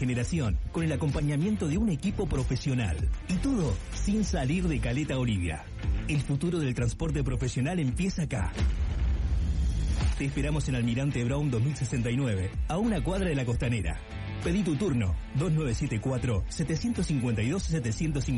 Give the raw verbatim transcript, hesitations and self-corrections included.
generación, con el acompañamiento de un equipo profesional. Y todo sin salir de Caleta Olivia. El futuro del transporte profesional empieza acá. Te esperamos en Almirante Brown dos mil sesenta y nueve, a una cuadra de la Costanera. Pedí tu turno, dos nueve siete cuatro, siete cinco dos, siete cinco